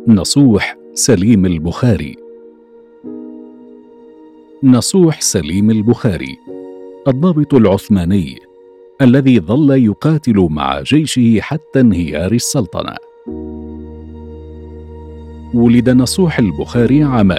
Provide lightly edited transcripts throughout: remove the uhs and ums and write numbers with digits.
نصوح سليم البخاري. نصوح سليم البخاري الضابط العثماني الذي ظل يقاتل مع جيشه حتى انهيار السلطنة. ولد نصوح البخاري عام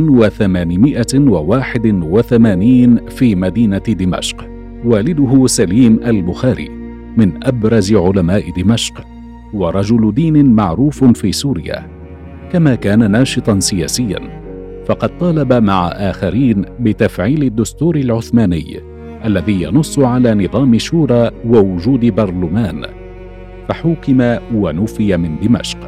1881 في مدينة دمشق. والده سليم البخاري من أبرز علماء دمشق ورجل دين معروف في سوريا، كما كان ناشطا سياسيا، فقد طالب مع آخرين بتفعيل الدستور العثماني الذي ينص على نظام شورى ووجود برلمان، فحوكم ونفي من دمشق.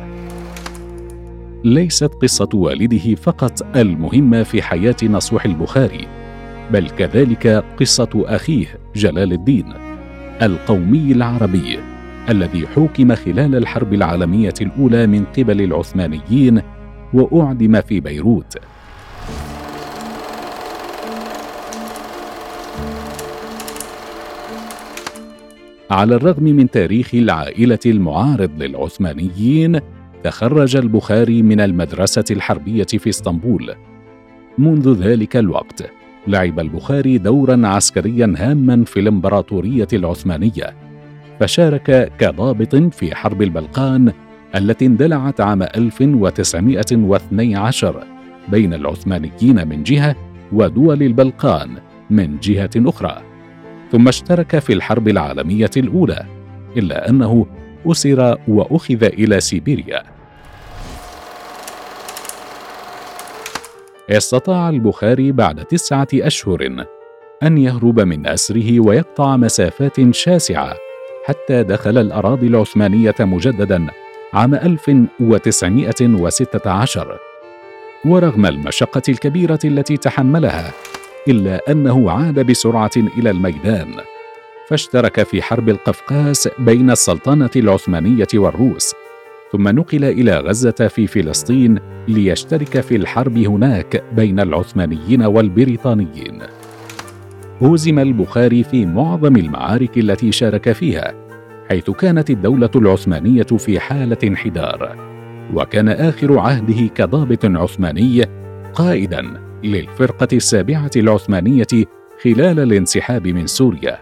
ليست قصة والده فقط المهمة في حياة نصوح البخاري، بل كذلك قصة أخيه جلال الدين القومي العربي الذي حوكم خلال الحرب العالمية الأولى من قبل العثمانيين وأعدم في بيروت. على الرغم من تاريخ العائلة المعارض للعثمانيين، تخرج البخاري من المدرسة الحربية في اسطنبول. منذ ذلك الوقت لعب البخاري دورا عسكريا هاما في الإمبراطورية العثمانية، فشارك كضابط في حرب البلقان التي اندلعت عام 1912 بين العثمانيين من جهة ودول البلقان من جهة أخرى، ثم اشترك في الحرب العالمية الأولى، إلا أنه أسر وأخذ إلى سيبيريا. استطاع البخاري بعد 9 أشهر أن يهرب من أسره ويقطع مسافات شاسعة حتى دخل الأراضي العثمانية مجددا عام 1916. ورغم المشقة الكبيرة التي تحملها، إلا أنه عاد بسرعة إلى الميدان، فاشترك في حرب القفقاس بين السلطنة العثمانية والروس، ثم نقل إلى غزة في فلسطين ليشترك في الحرب هناك بين العثمانيين والبريطانيين. هزم البخاري في معظم المعارك التي شارك فيها، حيث كانت الدولة العثمانية في حالة انحدار، وكان آخر عهده كضابط عثماني قائدا للفرقة 7 العثمانية خلال الانسحاب من سوريا.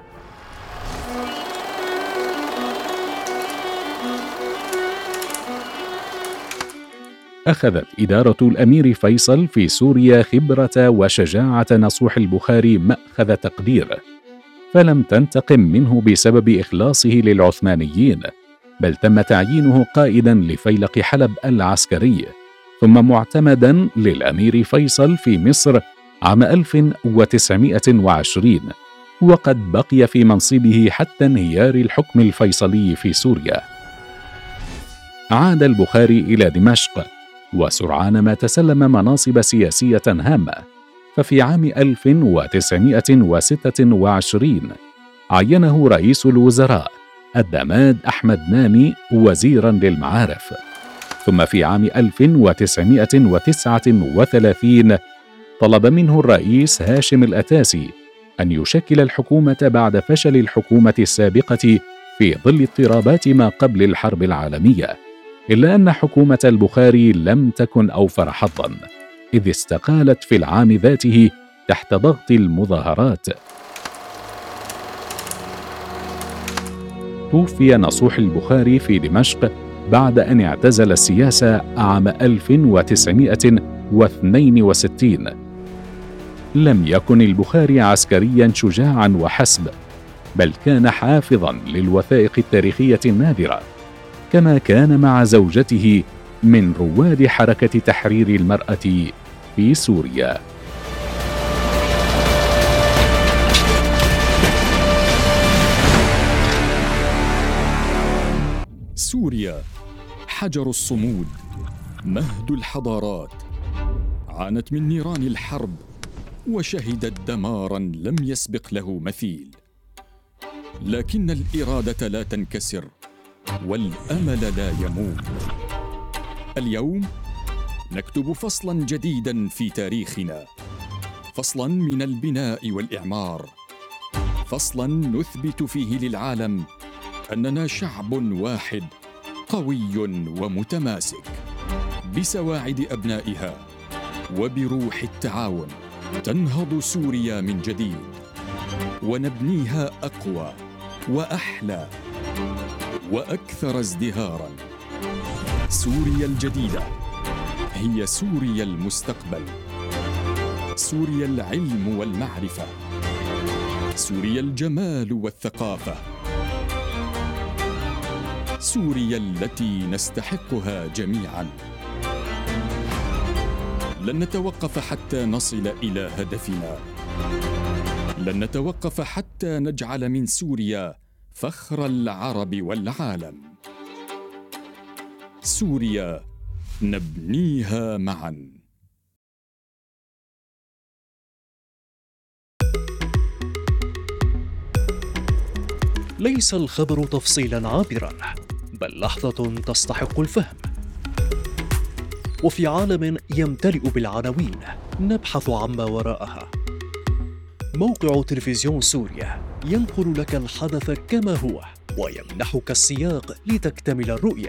أخذت إدارة الأمير فيصل في سوريا خبرة وشجاعة نصوح البخاري مأخذ تقدير، فلم تنتقم منه بسبب إخلاصه للعثمانيين، بل تم تعيينه قائدا لفيلق حلب العسكري، ثم معتمدا للأمير فيصل في مصر عام 1920، وقد بقي في منصبه حتى انهيار الحكم الفيصلي في سوريا. عاد البخاري إلى دمشق، وسرعان ما تسلم مناصب سياسية هامة، ففي عام 1926 عينه رئيس الوزراء الدماد أحمد نامي وزيرا للمعارف، ثم في عام 1939 طلب منه الرئيس هاشم الأتاسي أن يشكل الحكومة بعد فشل الحكومة السابقة في ظل اضطرابات ما قبل الحرب العالمية، إلا أن حكومة البخاري لم تكن أوفر حظا، إذ استقالت في العام ذاته تحت ضغط المظاهرات. توفي نصوح البخاري في دمشق بعد أن اعتزل السياسة عام 1962. لم يكن البخاري عسكريا شجاعا وحسب، بل كان حافظا للوثائق التاريخية النادرة، كما كان مع زوجته من رواد حركة تحرير المرأة في سوريا. سوريا حجر الصمود، مهد الحضارات، عانت من نيران الحرب وشهدت دماراً لم يسبق له مثيل، لكن الإرادة لا تنكسر والأمل لا يموت. اليوم نكتب فصلاً جديداً في تاريخنا، فصلاً من البناء والإعمار، فصلاً نثبت فيه للعالم أننا شعب واحد قوي ومتماسك. بسواعد أبنائها وبروح التعاون تنهض سوريا من جديد، ونبنيها أقوى وأحلى وأكثر ازدهاراً. سوريا الجديدة هي سوريا المستقبل، سوريا العلم والمعرفة، سوريا الجمال والثقافة، سوريا التي نستحقها جميعاً. لن نتوقف حتى نصل إلى هدفنا، لن نتوقف حتى نجعل من سوريا فخر العرب والعالم. سوريا نبنيها معاً. ليس الخبر تفصيلاً عابراً، بل لحظة تستحق الفهم. وفي عالم يمتلئ بالعناوين نبحث عما وراءها. موقع تلفزيون سوريا ينقل لك الحدث كما هو ويمنحك السياق لتكتمل الرؤية.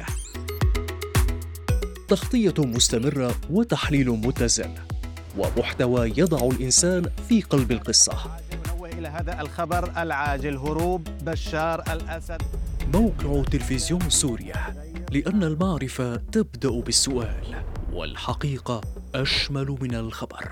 تغطية مستمرة وتحليل متزن ومحتوى يضع الإنسان في قلب القصة. إلى هذا الخبر العاجل: هروب بشار الأسد. موقع تلفزيون سوريا، لأن المعرفة تبدأ بالسؤال، والحقيقة أشمل من الخبر.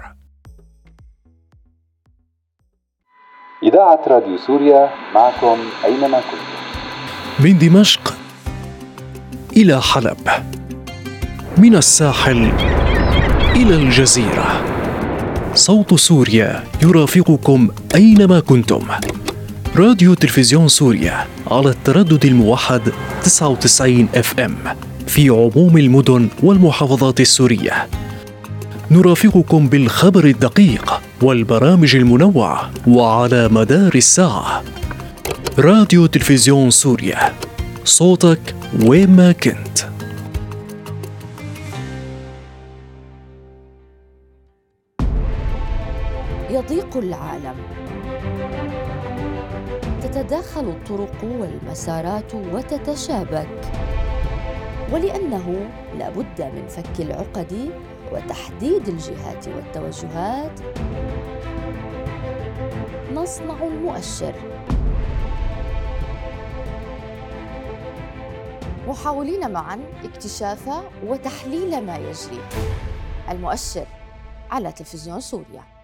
إذاعة راديو سوريا معكم أينما كنتم. من دمشق إلى حلب، من الساحل إلى الجزيرة، صوت سوريا يرافقكم أينما كنتم. راديو تلفزيون سوريا على التردد الموحد 99 FM في عموم المدن والمحافظات السورية. نرافقكم بالخبر الدقيق والبرامج المنوعة وعلى مدار الساعة. راديو تلفزيون سوريا، صوتك وين ما كنت. يضيق العالم، تتداخل الطرق والمسارات وتتشابك، ولأنه لا بد من فك العقد وتحديد الجهات والتوجهات، نصنع المؤشر، محاولين معاً اكتشاف وتحليل ما يجري. المؤشر على تلفزيون سوريا.